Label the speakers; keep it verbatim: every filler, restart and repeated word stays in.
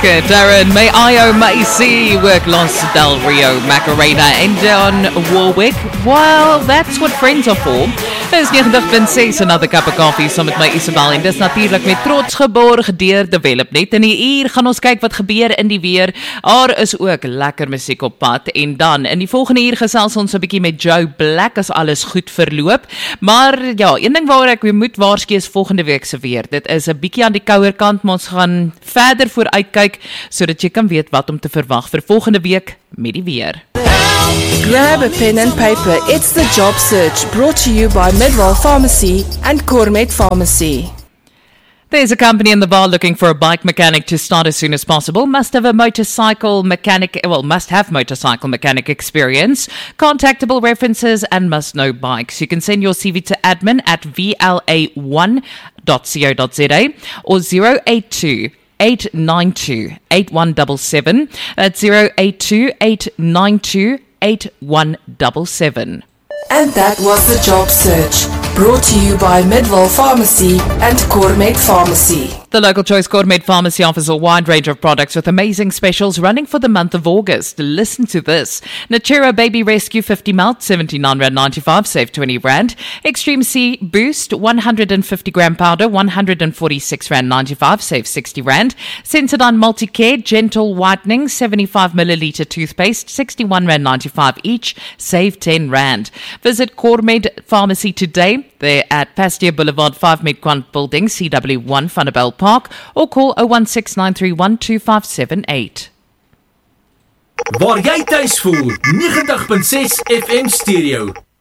Speaker 1: lekker. Darren, may I oh may see work Los Del Rio, Macarena and John Warwick. Well, that's what friends are for. Dis ninety point six, another cup of coffee saam met my Isabel en dis natuurlik met trots geborg deur Develop. Net in die uur gaan ons kyk wat gebeur in die weer. Daar is ook lekker musiek op pad en dan in die volgende uur gesels ons 'n bietjie met Joe Black as alles goed verloop. Maar ja, een ding waar ek weer moet waarsku is volgende week se weer. Dit is 'n bietjie aan die kouer kant, maar ons gaan verder vooruitkyk sodat jy kan weet wat om te verwag vir volgende week met die weer.
Speaker 2: Grab a pen and paper. It's the Job Search, brought to you by Midwell Pharmacy and Cormet Pharmacy.
Speaker 1: There's a company in the bar looking for a bike mechanic to start as soon as possible. Must have a motorcycle mechanic, well, must have motorcycle mechanic experience, contactable references, and must know bikes. You can send your C V to admin at v l a one dot co dot z a or zero eight two eight nine two eight one seven seven. That's zero eight two eight nine two eight one seven seven.
Speaker 2: And that was the Job Search, brought to you by Midwell Pharmacy and Cormet Pharmacy.
Speaker 1: The local choice Cormet Pharmacy offers a wide range of products with amazing specials running for the month of August. Listen to this. Natura Baby Rescue fifty ml, seventy-nine rand ninety-five, save twenty rand. Extreme C Boost, one hundred fifty gram powder, one hundred forty-six rand ninety-five, save sixty rand. Sensodyne Multicare Gentle Whitening, seventy-five milliliter toothpaste, sixty-one rand ninety-five each, save ten rand. Visit Cormet Pharmacy today. They're at Pasteur Boulevard, five Midquant Building, C W one, Funnabell Park, or call oh one six nine three one two five seven eight.
Speaker 3: Waar jy tuis voel, ninety point six F M Stereo.